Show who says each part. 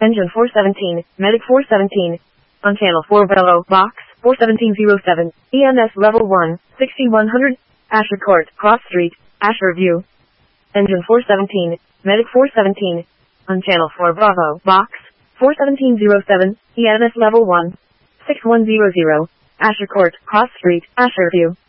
Speaker 1: Engine 417, Medic 417. On Channel 4 Bravo, Box 41707, EMS Level 1, 6100, Asher Court, Cross Street, Asher View. Engine 417, Medic 417. On Channel 4 Bravo, Box 41707, EMS Level 1, 6100, Asher Court, Cross Street, Asher View.